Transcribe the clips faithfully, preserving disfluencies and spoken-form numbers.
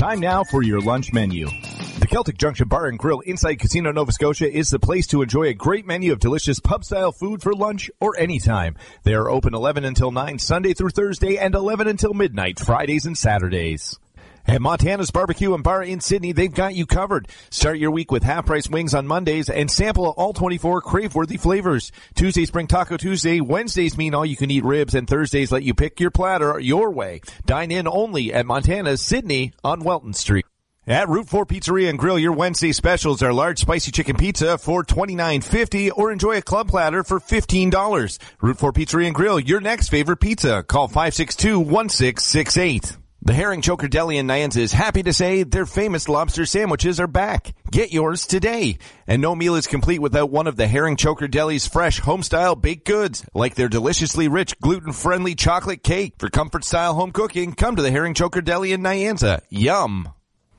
Time now for your lunch menu. The Celtic Junction Bar and Grill inside Casino Nova Scotia is the place to enjoy a great menu of delicious pub-style food for lunch or anytime. They are open eleven until nine Sunday through Thursday and eleven until midnight Fridays and Saturdays. At Montana's Barbecue and Bar in Sydney, they've got you covered. Start your week with half-price wings on Mondays and sample all twenty-four crave-worthy flavors. Tuesdays bring Taco Tuesday, Wednesdays mean all-you-can-eat ribs, and Thursdays let you pick your platter your way. Dine in only at Montana's Sydney on Welton Street. At Route four Pizzeria and Grill, your Wednesday specials are large spicy chicken pizza for twenty-nine fifty or enjoy a club platter for fifteen dollars. Route four Pizzeria and Grill, your next favorite pizza. Call five six two, one six six eight. The Herring Choker Deli in Nyanza is happy to say their famous lobster sandwiches are back. Get yours today. And no meal is complete without one of the Herring Choker Deli's fresh home-style baked goods, like their deliciously rich gluten-friendly chocolate cake. For comfort-style home cooking, come to the Herring Choker Deli in Nyanza. Yum!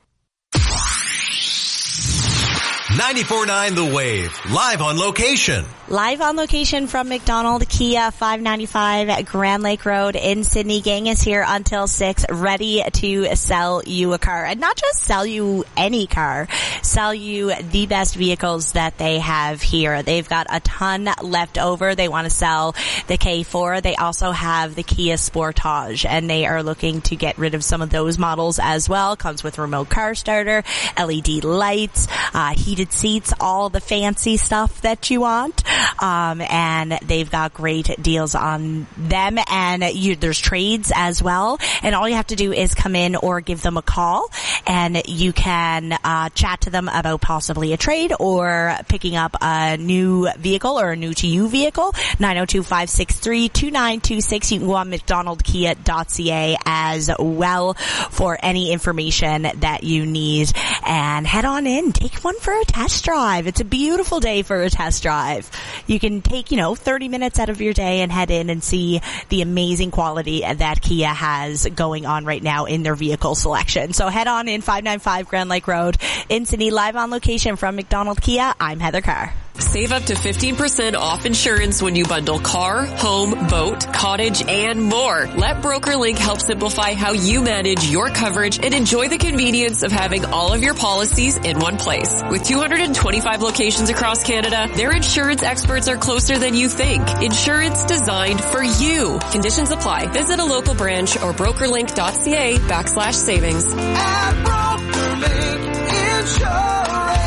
ninety-four point nine The Wave, live on location. Live on location from McDonald Kia, five ninety-five at Grand Lake Road in Sydney. Gang is here until six, ready to sell you a car. And not just sell you any car, sell you the best vehicles that they have here. They've got a ton left over. They want to sell the K four. They also have the Kia Sportage, and they are looking to get rid of some of those models as well. Comes with remote car starter, L E D lights, uh, heated seats, all the fancy stuff that you want. Um, and they've got great deals on them, and you, there's trades as well. And all you have to do is come in or give them a call, and you can uh, chat to them about possibly a trade or picking up a new vehicle or a new to you vehicle. nine oh two, five six three, two nine two six. You can go on mcdonald kia dot c a as well for any information that you need, and head on in, take one for a test drive. It's a beautiful day for a test drive. You can take, you know, thirty minutes out of your day and head in and see the amazing quality that Kia has going on right now in their vehicle selection. So head on in, five ninety-five Grand Lake Road in Sydney, live on location from McDonald Kia. I'm Heather Carr. Save up to fifteen percent off insurance when you bundle car, home, boat, cottage, and more. Let BrokerLink help simplify how you manage your coverage and enjoy the convenience of having all of your policies in one place. With two hundred twenty-five locations across Canada, their insurance experts are closer than you think. Insurance designed for you. Conditions apply. Visit a local branch or brokerlink.ca backslash savings. At BrokerLink Insurance.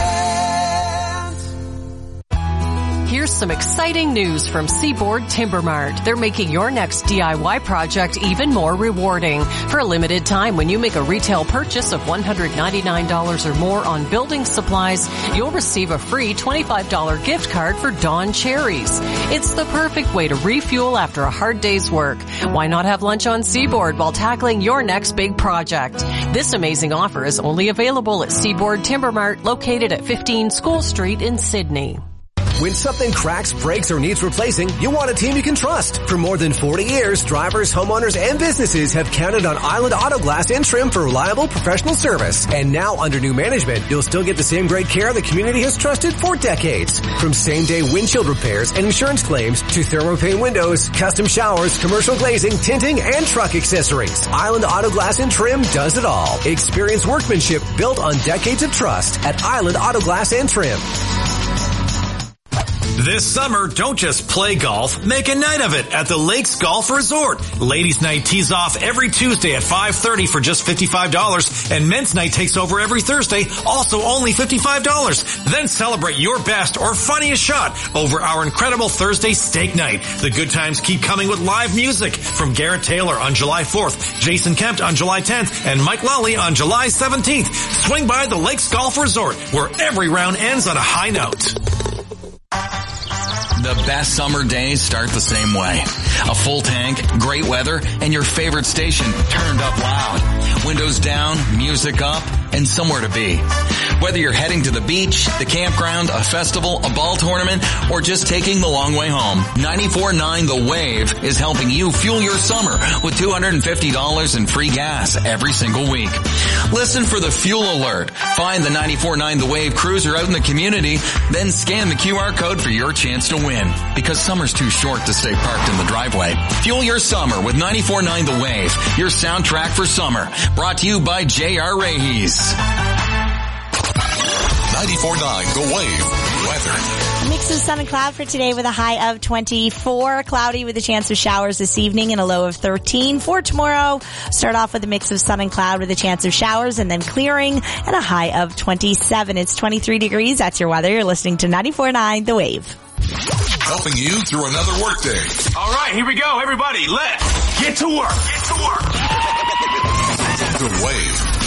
Here's some exciting news from Seaboard Timber Mart. They're making your next D I Y project even more rewarding. For a limited time, when you make a retail purchase of one hundred ninety-nine dollars or more on building supplies, you'll receive a free twenty-five dollars gift card for Dawn Cherries. It's the perfect way to refuel after a hard day's work. Why not have lunch on Seaboard while tackling your next big project? This amazing offer is only available at Seaboard Timber Mart, located at fifteen School Street in Sydney. When something cracks, breaks, or needs replacing, you want a team you can trust. For more than forty years, drivers, homeowners, and businesses have counted on Island Auto Glass and Trim for reliable professional service. And now, under new management, you'll still get the same great care the community has trusted for decades. From same-day windshield repairs and insurance claims to thermopane windows, custom showers, commercial glazing, tinting, and truck accessories, Island Auto Glass and Trim does it all. Experience workmanship built on decades of trust at Island Auto Glass and Trim. This summer, don't just play golf, make a night of it at the Lakes Golf Resort. Ladies' night tees off every Tuesday at five thirty for just fifty-five dollars, and men's night takes over every Thursday, also only fifty-five dollars. Then celebrate your best or funniest shot over our incredible Thursday steak night. The good times keep coming with live music from Garrett Taylor on July fourth, Jason Kempt on July tenth, and Mike Lawley on July seventeenth. Swing by the Lakes Golf Resort, where every round ends on a high note. The best summer days start the same way. A full tank, great weather, and your favorite station turned up loud. Windows down, music up, and somewhere to be. Whether you're heading to the beach, the campground, a festival, a ball tournament, or just taking the long way home, ninety-four point nine The Wave is helping you fuel your summer with two hundred fifty dollars in free gas every single week. Listen for the fuel alert. Find the ninety-four point nine The Wave cruiser out in the community, then scan the Q R code for your chance to win. Because summer's too short to stay parked in the driveway. Fuel your summer with ninety-four point nine The Wave, your soundtrack for summer. Brought to you by J R Raheys. ninety-four point nine The Wave. Weather. A mix of sun and cloud for today with a high of twenty-four. Cloudy with a chance of showers this evening and a low of thirteen. For tomorrow, start off with a mix of sun and cloud with a chance of showers and then clearing and a high of twenty-seven. It's twenty-three degrees. That's your weather. You're listening to ninety-four point nine The Wave. Helping you through another workday. All right, here we go, everybody. Let's get to work. Get to work. The Wave.